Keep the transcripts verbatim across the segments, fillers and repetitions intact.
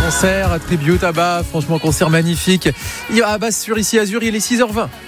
concert, tribut au tabac, franchement concert magnifique. Il va à Basse sur Ici Azur, il est six heures vingt.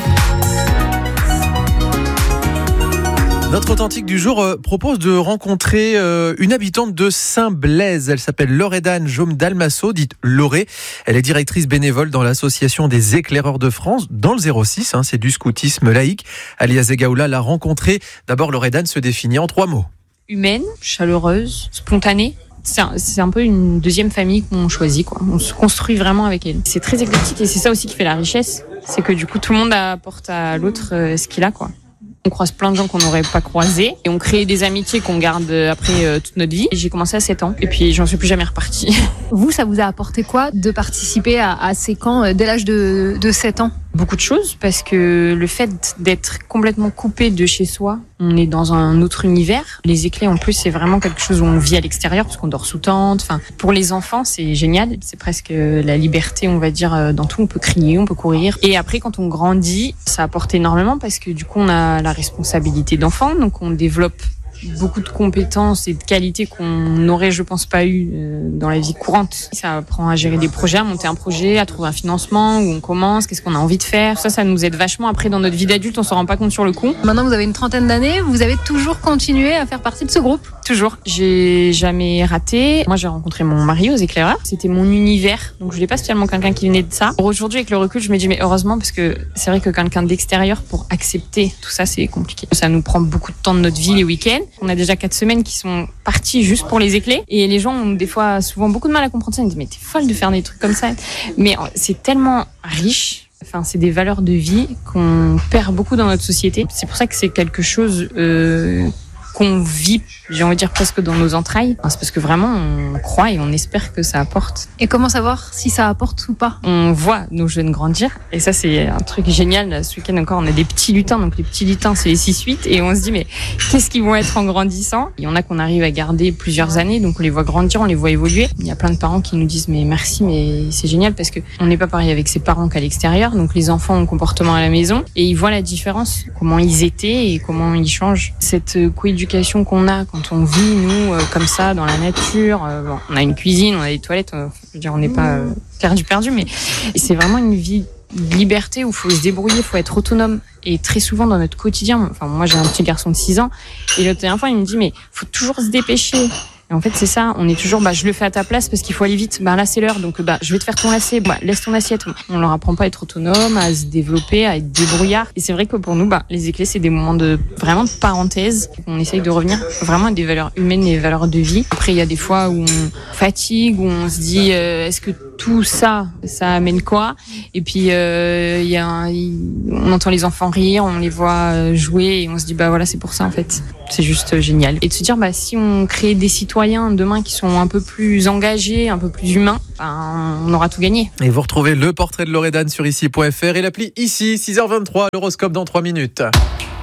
Notre authentique du jour euh, propose de rencontrer euh, une habitante de Saint-Blaise. Elle s'appelle Loredane Jaume-Dalmasso, dite Loré. Elle est directrice bénévole dans l'association des éclaireurs de France, dans le zéro six, hein, c'est du scoutisme laïque. Alia Zegaoula l'a rencontrée. D'abord, Loredane se définit en trois mots. Humaine, chaleureuse, spontanée. C'est un, c'est un peu une deuxième famille qu'on choisit, quoi. On se construit vraiment avec elle. C'est très éclectique et c'est ça aussi qui fait la richesse. C'est que du coup, tout le monde apporte à l'autre euh, ce qu'il a, quoi. On croise plein de gens qu'on n'aurait pas croisés et on crée des amitiés qu'on garde après euh, toute notre vie. J'ai commencé à sept ans et puis j'en suis plus jamais repartie. Vous, ça vous a apporté quoi de participer à, à ces camps euh, dès l'âge de, de sept ans ? Beaucoup de choses, parce que le fait d'être complètement coupé de chez soi, on est dans un autre univers. Les éclés, en plus, c'est vraiment quelque chose où on vit à l'extérieur, parce qu'on dort sous tente. Enfin, pour les enfants, c'est génial. C'est presque la liberté, on va dire, dans tout. On peut crier, on peut courir. Et après, quand on grandit, ça apporte énormément, parce que du coup, on a la responsabilité d'enfant, donc on développe beaucoup de compétences et de qualités qu'on n'aurait, je pense, pas eu dans la vie courante. Ça apprend à gérer des projets, à monter un projet, à trouver un financement, où on commence, qu'est-ce qu'on a envie de faire. Ça, ça nous aide vachement après dans notre vie d'adulte, on s'en rend pas compte sur le coup. Maintenant, vous avez une trentaine d'années, vous avez toujours continué à faire partie de ce groupe ? Toujours. J'ai jamais raté. Moi, j'ai rencontré mon mari aux éclaireurs. C'était mon univers, donc je voulais pas spécialement quelqu'un qui venait de ça. Aujourd'hui, avec le recul, je me dis, mais heureusement, parce que c'est vrai que quelqu'un d'extérieur, pour accepter tout ça, c'est compliqué. Ça nous prend beaucoup de temps de notre vie, les week-ends. On a déjà quatre semaines qui sont parties juste pour les éclés. Et les gens ont des fois souvent beaucoup de mal à comprendre ça. Ils me disent, mais t'es folle de faire des trucs comme ça. Mais c'est tellement riche. Enfin, c'est des valeurs de vie qu'on perd beaucoup dans notre société. C'est pour ça que c'est quelque chose euh, qu'on vit, j'ai envie de dire presque dans nos entrailles. C'est parce que vraiment, on croit et on espère que ça apporte. Et comment savoir si ça apporte ou pas ? On voit nos jeunes grandir. Et ça, c'est un truc génial. Ce week-end encore, on a des petits lutins. Donc les petits lutins, c'est les six huit. Et on se dit, mais qu'est-ce qu'ils vont être en grandissant ? Il y en a qu'on arrive à garder plusieurs années. Donc on les voit grandir, on les voit évoluer. Il y a plein de parents qui nous disent, mais merci, mais c'est génial parce que on n'est pas pareil avec ses parents qu'à l'extérieur. Donc les enfants ont un comportement à la maison et ils voient la différence, comment ils étaient et comment ils changent. Cette coéducation qu'on a quand on vit, nous, euh, comme ça, dans la nature. Euh, bon, on a une cuisine, on a des toilettes. Euh, je veux dire, on n'est pas euh, perdu, perdu, mais c'est vraiment une vie de liberté où il faut se débrouiller, il faut être autonome. Et très souvent dans notre quotidien, enfin moi j'ai un petit garçon de six ans, et l'autre dernière fois il me dit, mais faut toujours se dépêcher. Et en fait, c'est ça, on est toujours, bah, je le fais à ta place parce qu'il faut aller vite. Bah, là, c'est l'heure, donc, bah, je vais te faire ton lacet. Bah, laisse ton assiette. On leur apprend pas à être autonome, à se développer, à être débrouillard. Et c'est vrai que pour nous, bah, les éclés, c'est des moments de, vraiment de parenthèse. On essaye de revenir vraiment à des valeurs humaines et des valeurs de vie. Après, il y a des fois où on fatigue, où on se dit, euh, est-ce que tout ça, ça amène quoi? Et puis, euh, il y a un, il, on entend les enfants rire, on les voit jouer et on se dit, bah, voilà, c'est pour ça, en fait. C'est juste génial. Et de se dire, bah, si on crée des citoyens demain qui sont un peu plus engagés, un peu plus humains, ben, on aura tout gagné. Et vous retrouvez le portrait de Loredane sur ici point f r et l'appli Ici, six heures vingt-trois, l'horoscope dans trois minutes.